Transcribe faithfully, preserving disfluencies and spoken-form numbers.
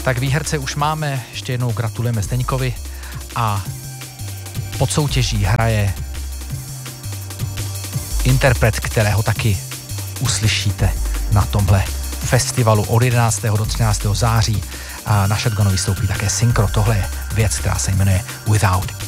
Tak výherce už máme, ještě jednou gratulujeme Zdeňkovi a pod soutěží hraje interpret, kterého taky uslyšíte na tomhle festivalu od jedenáctého do třináctého září a na Shotgunu vystoupí také Synchro. Tohle je věc, která se jmenuje Without